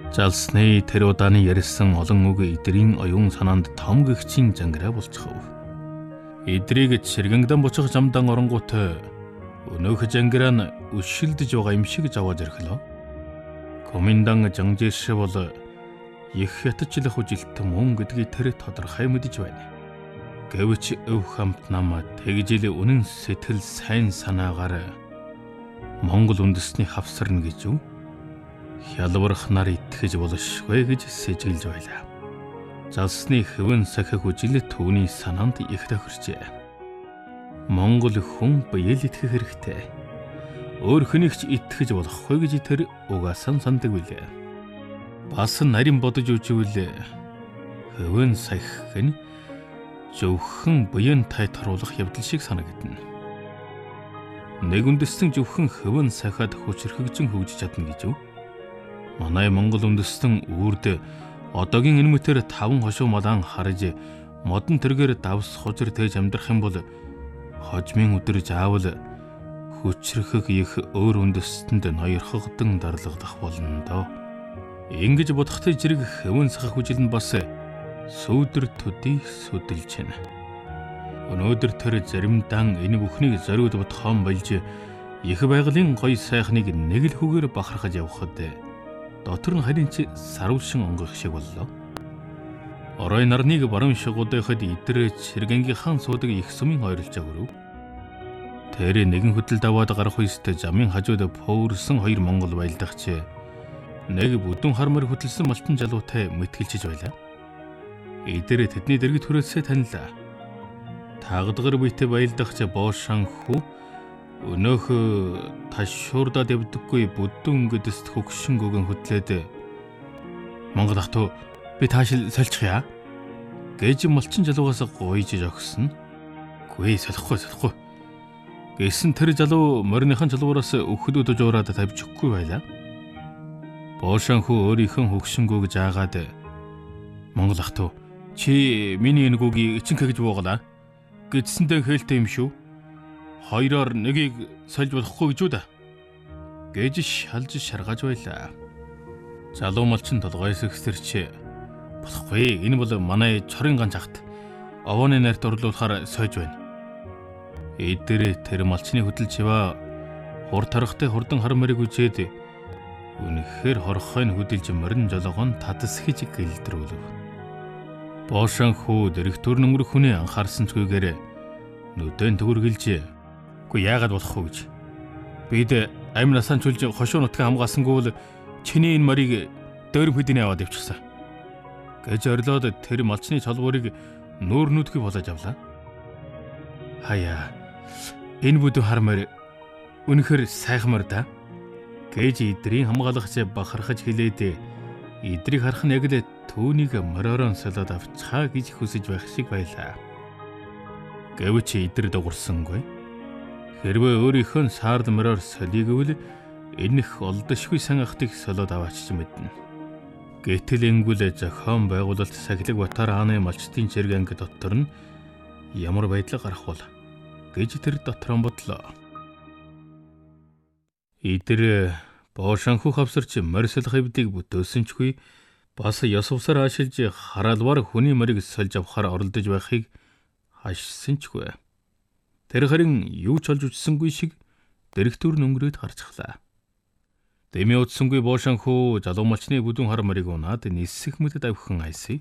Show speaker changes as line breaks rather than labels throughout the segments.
Жалсны тэр удааны ярьсан олон үг эдрийн оюун санаанд том гихчийн зангираа болчихов. Эдрийг чиргэнгдан буцах замдан оронгуутай өнөөх зангираа нь өшилдөж байгаа юм шиг заваад ирэхлөө. Комендан Жангжээш бол их ятчлах үжилт мөн гэдгийг тэр тодорхой мэдэж байна. Гэвч өв хамт нам тэгжил үнэн сэтгэл сайн санаагаар Монгол үндэсний хавсарна гэж юу? Хялбархнаар итгэж болшгүй гэж сэжиглэж байлаа. Залсны хэвэн сахих үжил түүний санаанд их тохирчээ. Монгол хүн биел итгэх хэрэгтэй. Өөр хүнийг ч итгэж болохгүй гэж тэр угаасаа сандаг билээ. Бас нарийн бодож үзвэл хэвэн сахих нь зөвхөн биеийн тайтгаруулах явдал шиг санагдана. Нэг үндэстэн зөвхөн хэвэн сахиад хүчрхэгжин хөгжиж чадна гэж юу? Манай Монгол үндэстэн үрд одоогийн энэ мэтэр 5 хошуу малан харж модон тэргээр давс хожир тээж амьдрах юм бол хожмын өдөр заавал хүчрхэг их өөр үндэстэнд ноёрхогдон дарлагдах болно доо. Ингэж бодохтой зэрэг хэвэн сахих хүжил нь бас сүүдэр төдий сүдэлж байна. Өнөөдөр тэр заримдаа энэ бүхнийг зориуд бодхон болж их байгалийн гоё сайхныг нэг л хүгээр бахархаж явхад дотор нь харин ч сарвшин онгох шиг боллоо. Орой нарныг баруун шигуудахад идэр чиргэнгийнхэн суудаг их сумын ойрлж аграв. Тэр нэгэн хөдөл даваад гарах үедээ замын хажууд пөөрсөн 2 монгол байлдагч нэг бүдүүн хармар хөдөлсөн малтан жалуутай мэтгэлжиж байлаа. Идэр тэдний дэргэд хүрээсээ танилаа. Тагдгар битэй байлдагч боошанхүү өнөөх ташуурдад явдаггүй бүдүүн гэдэст хөгшин гүгэн хөдлөөд Монгол ах トゥ би таашил сольчихъя гэж малчин жалуугаас гуйж өгсөн. Гүй солихгүй гэсэн тэр жалуу мориныхан жалуураас өхөдөө жуураад тавьчихгүй байлаа. Боошанхүү өөрийнхөө хөгшин гүг жаагаад Монгол ах トゥ чи миний энэ гүгийг ичинхэ гэж буугалаа гэжсэндээ хэлтэй юм шүү. Хоёроор нэгийг сольж болохгүй гэж үү да гэж шалж шаргаж байлаа. Залуу малчин толгойс өгсөрч болохгүй энэ бол манай чорын ганц ахт овооны нарт орлуулахаар сойж байна. Эдгээр тэр малчны хөдөлживаа хур тарахтай хурдан хармарыг үзээд үнэхээр хорхойн хөдөлж морин жологон татас хиж гэлдрүүлв. Боошанхүү дэрэгтүр нөмрөх хүний анхаарсан чгүйгээр нүдэн төгөргөлж үгүй яагаад болохгүй гэж. Бид амь насаан чүлж хошуу нутгаа хамгаасангүй бол чиний энэ морийг дөөрөм хөдний аваад явчихсан гэж орилоод тэр малчны цолбуурыг нүүр нүдгүй болоож авлаа. Хаяа энэ бүдүү хармаар үнэхээр сайхмар да гэж идрийн хамгаалагч бахархаж хэлээд идрийг харах нь яг л түүнийг мориорон солиод авчихаа гэж хүсэж байх шиг байлаа. Гэвч идэр дуурсангүй. Хэрвээ өөрийнхөө саард мороор солигвол энэх олдошгүй сан ахтыг солиод аваач мэднэ. Гэтэл ингүүл зохион байгуулалт Сахилэг Батар хааны малчтын чиргэнг дотор нь ямар байдлаар гарах бол гэж тэр дотроо бодлоо. Идэр боошанхүү хавсарч морь солих хэвдийг бүтөөсөнчгүй бас ёс усаар ашиглаж хараалвар хүний морийг сольж авахар оролдож байхыг хашсанчгүй. Тэр харин юу ч олж үтсэнгүй шиг дэрэгтүр нөнгөрөөд харчихлаа. Дэмий утсангүй боошанхүү залуу малчны бүдүүн хармарыг унаад нисэх мэт давхин айсыг.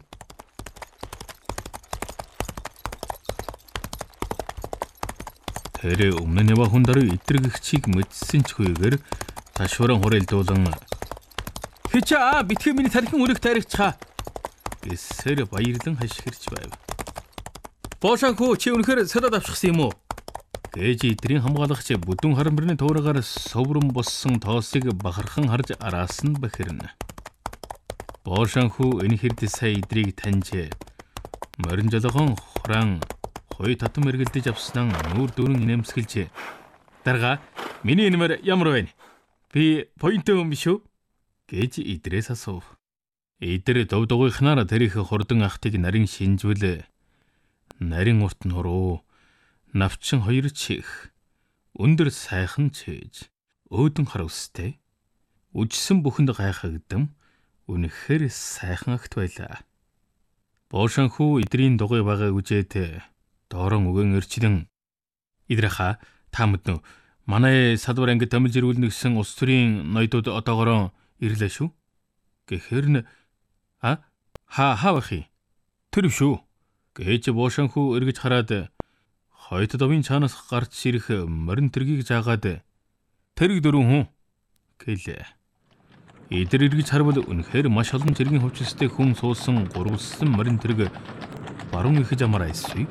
Тэр өмнө нь ява хүндар идрэгчийг мэдсэн ч хүйгээр ташууран хураалдуулан "Хичээ битгий миний тархин өрөх тарихчаа" гэсээр баярлан хашгирч байв. "Боошанхүү чи үнэхээр солиод авчихсан юм уу?" гэж идрийн хамгаалагч бүдүүн хармарны туураагаар соврон боссон тоосыг бахархан харж араас нь бахирна. Боошанхүү энэ хэрд сая идрийг таньж морин жологон хураан хой татам эргэлдэж авснаа нүүр дөрөн инээмсгэлж "Дарга миний энэ мөр ямар байна? Би поинтөө юм биш үү?" гэж идрээс асуув. Идэр дов дугуйхнаар тэрих хурдан ахтыг нарийн шинжвэл нарийн урт нуруу навчин 2 чих өндөр сайхан чээж өөдөн хар өстэй үжсэн бүхэнд гайхагдам үнэхээр сайхан агт байлаа. Боошанхүү эдрийн дугуй байгаа үжээд доорон өгөн өрчлөн "Идрахаа та мэднэ. Манай салбар ангид томилж ирүүлнэ гэсэн улс төрийн ноёдууд одоогоор ирлээ шүү." Гэхээр нь хаавах тэр шүү гэж Боошанхүү эргэж хараад хойд довын цаанаас гарч ирэх морин тэргийг жаагаад "Тэрэг 4 хүн" гэлээ. Эдэр эргэж харвал үнэхээр маш олон цэргийн хувцастай хүн суусан гурвалсан морин тэрэг баруун их замаар айсвэ.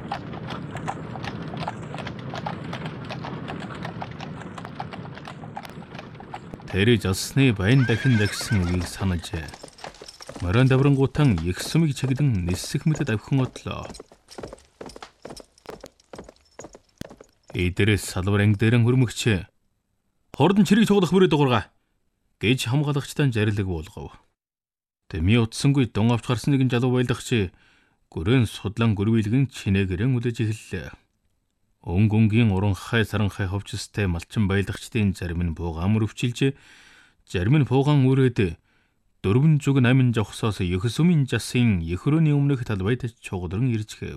Тэр жолсны баян дахин загсан үгийг санаж морин даврангуутан их сүмийг чиглэн нисэх мэт давхин одлоо. Эдэр салбар анги дээрэн хөрмөгч "Хурдан чирийг цуглах бүрээ дуурга" гэж хамгаалагчтай зарилэг болгов. Тэми утсангүй дун авч гарсан нэгэн залуу байлагч гүрэн судлан гүрвэлгэн чинээгэрэн үлэж эхэллээ. Өнгөнгийн уранхай саранхай хувцастай малчин байлагчдын зарим нь буугаан мөрөвчилж, зарим нь буугаан үрээд 4 зүг 8 жогсоос их сүмийн жасын ехрөөний өмнөх талбайд чугдран ирж гэв.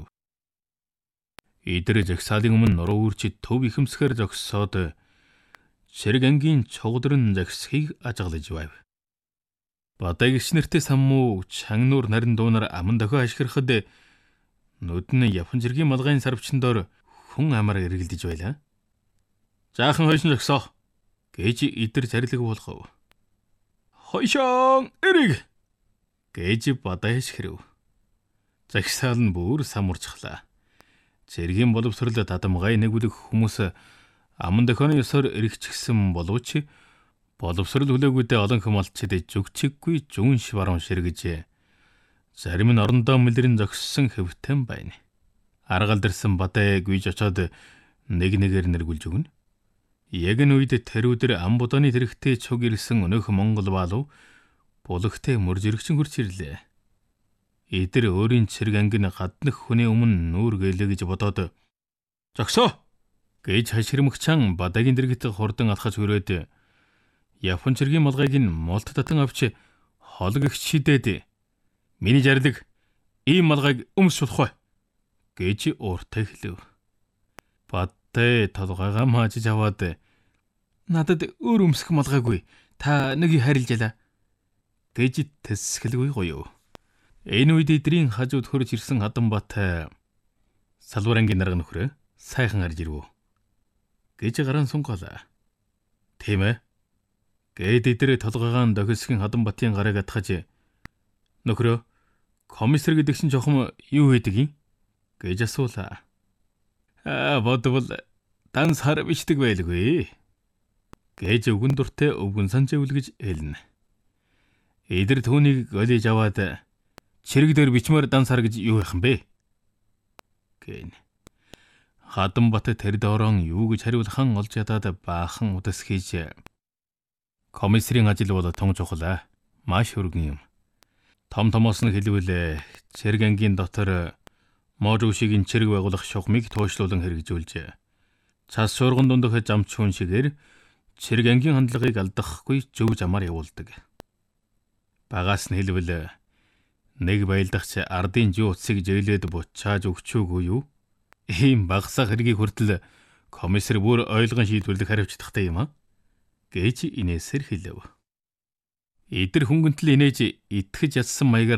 Эдэр жагсаалын өмнө нуруу үрчид төв ихэмсгээр зогсоод Цэрэг ангийн чугдран загсхийг ажиглаж байв. Бадай гэгч нартэй саммуу чангнуур нарийн дуунаар аман дохио ашиглахад нүдэн Япон цэргийн малгайн сарвчандор хүн амар эргэлдэж байлаа. "Жаахан хойшин зогсоо" гэж эдэр зарилэг болгов. "Хойшоо эрэг" гэж бадай ашигрэв. Загсаал нь бүр самурчглаа. Цэргийн боловсрол дадамгай нэгүлэх хүмүүс аман дохионы ёсоор эргэчихсэн боловч боловсрол хүлээгүйдээ олон хүм олчид зүгчиггүй зүүн шиваран ширгэж, зарим нь орондоо мэлрэн зогссон хэвтэн байна. Арга алдарсан бадай гүйж очоод нэг нэгээр нэргүүлж өгнө. Яг энэ үед тэр өдөр ам буданы тэрэгтэй цуг ирсэн өнөөх Монгол баалуу булгахтай мөр зэрэгчин хурц ирлээ. Эдэр өөрийн цэрэг анги нь гаднах хүний өмнө нүүр гэлээ гэж бодоод "Зогсоо" гэж хаширмагчаан бадайгийн дэргэд хурдан алхаж хүрээд Япон цэргийн малгайг нь мулт татан авч холгогч шидээд "Миний зарилэг ийм малгайг өмсөх гэж ууртай хэлв. Бадай толгойгоо маажиж аваад "Надад өөр өмсөх малгайгүй. Та нэг харилжалаа" гэж тэсгэлгүй гоёв. Энэ үед эдрийн хажууд хөрж ирсэн Хадамбат салбар ангийн нарга нөхрөө сайхан харж ирв гэж гаран сунгалаа. "Тийм ээ" гэд эдэр толгойгоо дохисгийн Хадамбатын гарыг атгаж "Нөхрөө, комиссар гэдэг чинь жохом юу хийдэг юм?" гэж асуулаа. "Бодвол данс хар бичдэг байлгүй" гэж өвгөн дуртай өвгөн санживлгэж хэлнэ. Эдэр түүнийг голиж аваад "Чирэг дээр бичмээр данс хар гэж юу яхан бэ?" гэн. Хадамбат тэр доорон юу гэж хариулхан олж ядаад баахан удас хийж "Комиссарын ажил бол тун чухал, маш хөргөн юм. Том томоос нь хэлвэл цэрэг ангийн дотор можүүшигийн цэрэг байгуулах шугамыг туушлуулан хэрэгжүүлж, цас шуурган дундах замч хүн шигээр цэрэг ангийн хандлагыг алдахгүй зөв замаар явуулдаг. Багаас нь хэлвэл нэг байлдагч ардын жуу утсыг зөөлөд бучааж өгчөөгүй юу? Ийм багсаа хэргийг хүртэл комиссар бүр ойлгон шийдвэрлэх хариуцлагатай юм а? Гэж инээсээр хэлв. Эдэр хүнгэнтэл инээж итгэж ядсан маягаар